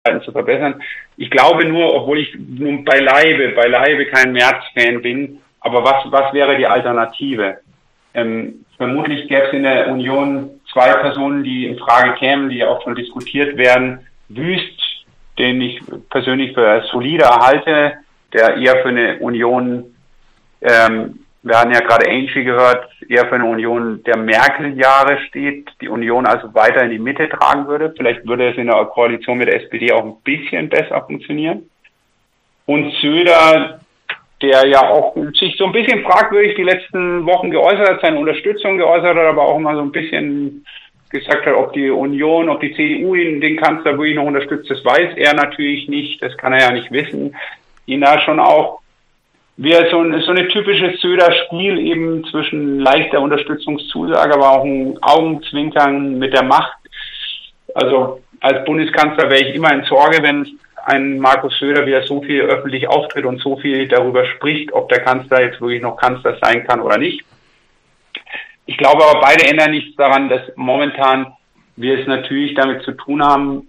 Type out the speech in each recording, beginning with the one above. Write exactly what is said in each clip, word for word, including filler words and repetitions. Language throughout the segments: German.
zu verbessern. Ich glaube nur, obwohl ich nun beileibe, beileibe kein Merz-Fan bin, aber was, was wäre die Alternative? Ähm, vermutlich gäbe es in der Union zwei Personen, die in Frage kämen, die auch schon diskutiert werden. Wüst, den ich persönlich für solider halte, der eher für eine Union, ähm, wir hatten ja gerade Angie gehört, eher für eine Union der Merkel-Jahre steht, die Union also weiter in die Mitte tragen würde. Vielleicht würde es in der Koalition mit der S P D auch ein bisschen besser funktionieren. Und Söder, der ja auch sich so ein bisschen fragwürdig die letzten Wochen geäußert hat, seine Unterstützung geäußert hat, aber auch immer so ein bisschen gesagt hat, ob die Union, ob die C D U ihn, den Kanzler wirklich noch unterstützt, das weiß er natürlich nicht, das kann er ja nicht wissen. Ihn da schon auch wie so, ein, so eine typische Söder-Spiel eben zwischen leichter Unterstützungszusage, aber auch ein Augenzwinkern mit der Macht. Also als Bundeskanzler wäre ich immer in Sorge, wenn ein Markus Söder wieder so viel öffentlich auftritt und so viel darüber spricht, ob der Kanzler jetzt wirklich noch Kanzler sein kann oder nicht. Ich glaube aber, beide ändern nichts daran, dass momentan wir es natürlich damit zu tun haben,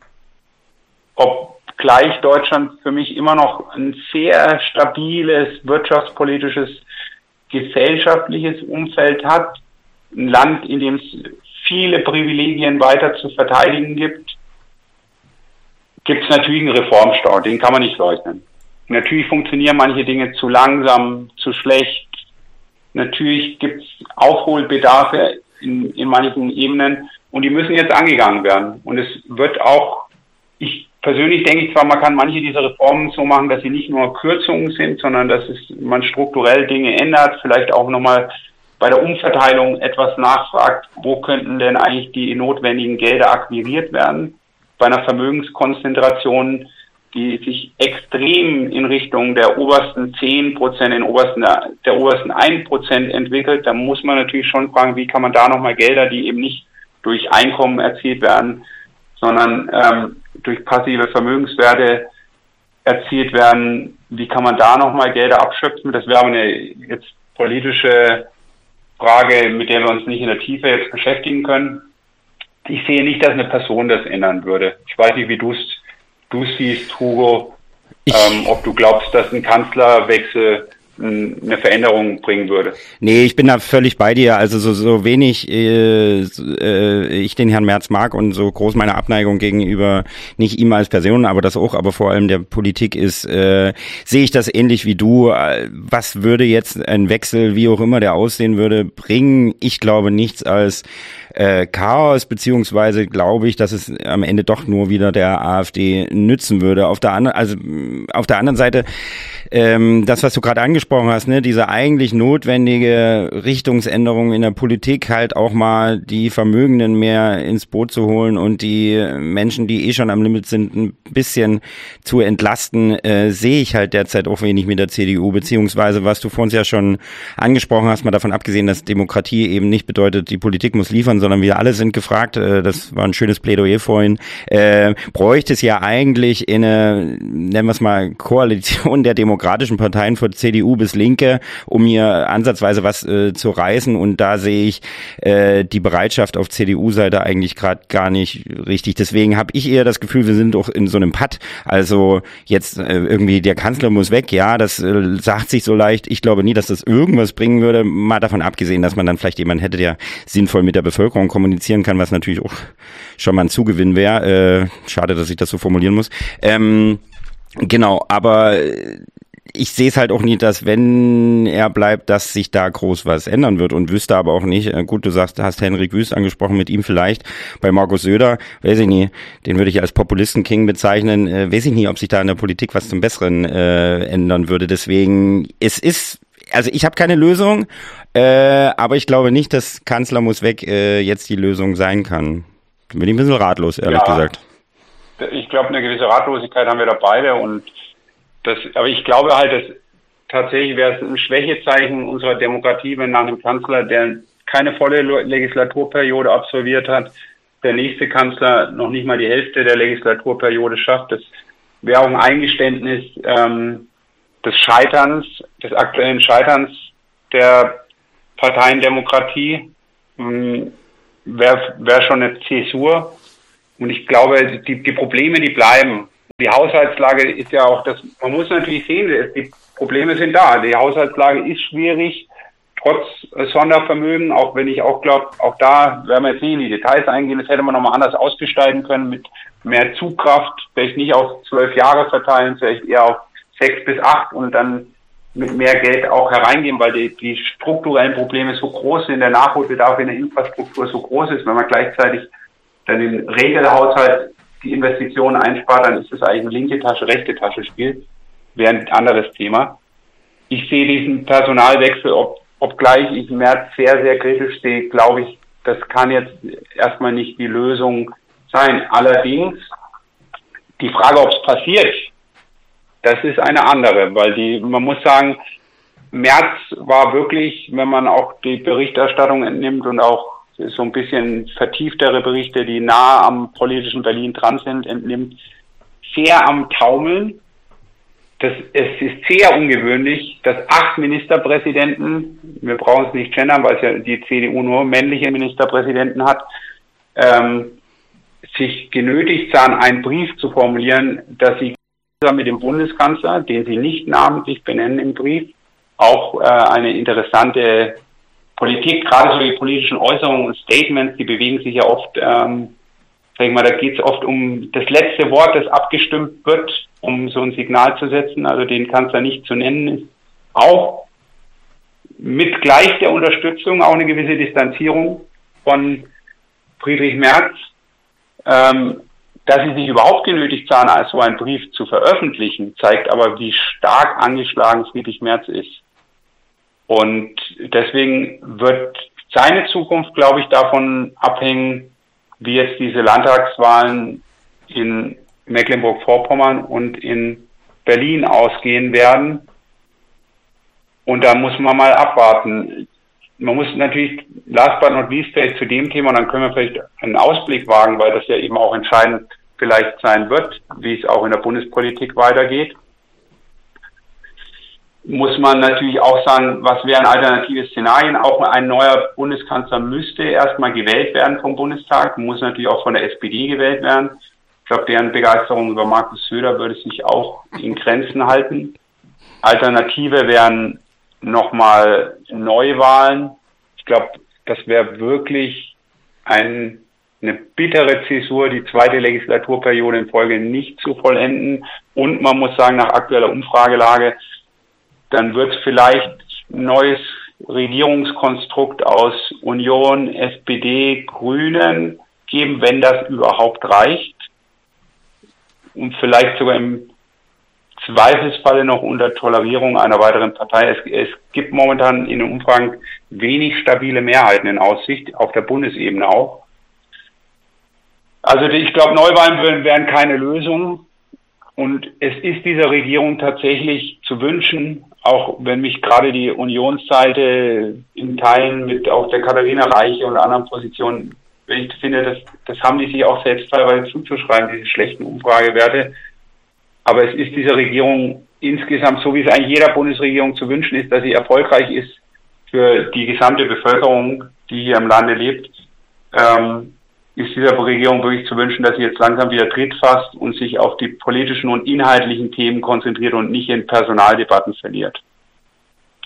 obgleich Deutschland für mich immer noch ein sehr stabiles wirtschaftspolitisches, gesellschaftliches Umfeld hat, ein Land, in dem es viele Privilegien weiter zu verteidigen gibt, gibt es natürlich einen Reformstau, den kann man nicht leugnen. Natürlich funktionieren manche Dinge zu langsam, zu schlecht. Natürlich gibt es Aufholbedarfe in, in manchen Ebenen und die müssen jetzt angegangen werden. Und es wird auch, ich persönlich denke ich zwar, man kann manche dieser Reformen so machen, dass sie nicht nur Kürzungen sind, sondern dass es, man strukturell Dinge ändert, vielleicht auch nochmal bei der Umverteilung etwas nachfragt, wo könnten denn eigentlich die notwendigen Gelder akquiriert werden. Bei einer Vermögenskonzentration, die sich extrem in Richtung der obersten zehn Prozent, in obersten, der obersten ein Prozent entwickelt, da muss man natürlich schon fragen, wie kann man da nochmal Gelder, die eben nicht durch Einkommen erzielt werden, sondern ähm, durch passive Vermögenswerte erzielt werden, wie kann man da nochmal Gelder abschöpfen? Das wäre aber eine jetzt politische Frage, mit der wir uns nicht in der Tiefe jetzt beschäftigen können. Ich sehe nicht, dass eine Person das ändern würde. Ich weiß nicht, wie du es du siehst, Hugo, ähm, ob du glaubst, dass ein Kanzlerwechsel eine Veränderung bringen würde. Nee, ich bin da völlig bei dir. Also so, so wenig äh, äh, ich den Herrn Merz mag und so groß meine Abneigung gegenüber nicht ihm als Person, aber das auch, aber vor allem der Politik ist, äh, sehe ich das ähnlich wie du. Was würde jetzt ein Wechsel, wie auch immer der aussehen würde, bringen? Ich glaube nichts als äh, Chaos, beziehungsweise glaube ich, dass es am Ende doch nur wieder der AfD nützen würde. Auf der anderen, also auf der anderen Seite, ähm, das, was du gerade angesprochen hast, ne, diese eigentlich notwendige Richtungsänderung in der Politik, halt auch mal die Vermögenden mehr ins Boot zu holen und die Menschen, die eh schon am Limit sind, ein bisschen zu entlasten, äh, sehe ich halt derzeit auch wenig mit der C D U, beziehungsweise was du vor uns ja schon angesprochen hast, mal davon abgesehen, dass Demokratie eben nicht bedeutet, die Politik muss liefern, sondern wir alle sind gefragt, äh, das war ein schönes Plädoyer vorhin, äh, bräuchte es ja eigentlich in eine, nennen wir es mal, Koalition der demokratischen Parteien von C D U bis Linke, um hier ansatzweise was äh, zu reißen, und da sehe ich äh, die Bereitschaft auf C D U-Seite eigentlich gerade gar nicht richtig. Deswegen habe ich eher das Gefühl, wir sind doch in so einem Patt. Also jetzt äh, irgendwie der Kanzler muss weg, ja, das äh, sagt sich so leicht. Ich glaube nie, dass das irgendwas bringen würde, mal davon abgesehen, dass man dann vielleicht jemanden hätte, der sinnvoll mit der Bevölkerung kommunizieren kann, was natürlich auch schon mal ein Zugewinn wäre. Äh, schade, dass ich das so formulieren muss. Ähm, genau, aber ich sehe es halt auch nie, dass, wenn er bleibt, dass sich da groß was ändern wird, und wüsste aber auch nicht, gut, du sagst, hast Henrik Wüst angesprochen, mit ihm vielleicht, bei Markus Söder, weiß ich nie, den würde ich als Populisten-King bezeichnen, äh, weiß ich nie, ob sich da in der Politik was zum Besseren äh, ändern würde, deswegen, es ist, also ich habe keine Lösung, äh, aber ich glaube nicht, dass Kanzler muss weg äh, jetzt die Lösung sein kann. Da bin ich ein bisschen ratlos, ehrlich ja, gesagt. Ich glaube, eine gewisse Ratlosigkeit haben wir da beide, und das, aber ich glaube halt, dass tatsächlich wäre es ein Schwächezeichen unserer Demokratie, wenn nach einem Kanzler, der keine volle Legislaturperiode absolviert hat, der nächste Kanzler noch nicht mal die Hälfte der Legislaturperiode schafft. Das wäre auch ein Eingeständnis ähm, des Scheiterns, des aktuellen Scheiterns der Parteiendemokratie. Ähm, wäre wär schon eine Zäsur. Und ich glaube, die, die Probleme, die bleiben. Die Haushaltslage ist ja auch das, man muss natürlich sehen, die Probleme sind da. Die Haushaltslage ist schwierig, trotz Sondervermögen, auch wenn ich auch glaube, auch da werden wir jetzt nicht in die Details eingehen, das hätte man nochmal anders ausgestalten können mit mehr Zugkraft, vielleicht nicht auf zwölf Jahre verteilen, vielleicht eher auf sechs bis acht und dann mit mehr Geld auch hereingehen, weil die, die strukturellen Probleme so groß sind, der Nachholbedarf in der Infrastruktur so groß ist, wenn man gleichzeitig dann im Regelhaushalt die Investitionen einspart, dann ist das eigentlich ein linke Tasche, rechte Tasche Spiel, wäre ein anderes Thema. Ich sehe diesen Personalwechsel, ob, obgleich ich im März sehr, sehr kritisch sehe, glaube ich, das kann jetzt erstmal nicht die Lösung sein. Allerdings, die Frage, ob es passiert, das ist eine andere, weil die, man muss sagen, März war wirklich, wenn man auch die Berichterstattung entnimmt und auch so ein bisschen vertieftere Berichte, die nah am politischen Berlin dran sind, entnimmt, sehr am Taumeln. Das, es ist sehr ungewöhnlich, dass acht Ministerpräsidenten, wir brauchen es nicht gendern, weil es ja die C D U nur männliche Ministerpräsidenten hat, ähm, sich genötigt sahen, einen Brief zu formulieren, dass sie mit dem Bundeskanzler, den sie nicht namentlich benennen im Brief, auch äh, eine interessante Politik, gerade so die politischen Äußerungen und Statements, die bewegen sich ja oft, ähm, sag ich mal, da geht es oft um das letzte Wort, das abgestimmt wird, um so ein Signal zu setzen, also den Kanzler nicht zu nennen, ist auch mit gleich der Unterstützung auch eine gewisse Distanzierung von Friedrich Merz, ähm, dass sie sich überhaupt genötigt sahen, als so einen Brief zu veröffentlichen, zeigt aber, wie stark angeschlagen Friedrich Merz ist. Und deswegen wird seine Zukunft, glaube ich, davon abhängen, wie jetzt diese Landtagswahlen in Mecklenburg-Vorpommern und in Berlin ausgehen werden. Und da muss man mal abwarten. Man muss natürlich, last but not least, vielleicht zu dem Thema, und dann können wir vielleicht einen Ausblick wagen, weil das ja eben auch entscheidend vielleicht sein wird, wie es auch in der Bundespolitik weitergeht. Muss man natürlich auch sagen, was wären alternative Szenarien? Auch ein neuer Bundeskanzler müsste erstmal gewählt werden vom Bundestag, muss natürlich auch von der S P D gewählt werden. Ich glaube, deren Begeisterung über Markus Söder würde sich auch in Grenzen halten. Alternative wären nochmal Neuwahlen. Ich glaube, das wäre wirklich ein, eine bittere Zäsur, die zweite Legislaturperiode in Folge nicht zu vollenden. Und man muss sagen, nach aktueller Umfragelage, dann wird es vielleicht ein neues Regierungskonstrukt aus Union, S P D, Grünen geben, wenn das überhaupt reicht. Und vielleicht sogar im Zweifelsfalle noch unter Tolerierung einer weiteren Partei. Es, es gibt momentan in den Umfragen wenig stabile Mehrheiten in Aussicht, auf der Bundesebene auch. Also ich glaube, Neuwahlen wären keine Lösung. Und es ist dieser Regierung tatsächlich zu wünschen, auch wenn mich gerade die Unionsseite in Teilen mit auch der Katharina Reiche und anderen Positionen, wenn ich finde, das, das haben die sich auch selbst teilweise zuzuschreiben, diese schlechten Umfragewerte. Aber es ist dieser Regierung insgesamt, so wie es eigentlich jeder Bundesregierung zu wünschen ist, dass sie erfolgreich ist für die gesamte Bevölkerung, die hier im Lande lebt, ähm, ist dieser Regierung wirklich zu wünschen, dass sie jetzt langsam wieder Tritt fasst und sich auf die politischen und inhaltlichen Themen konzentriert und nicht in Personaldebatten verliert.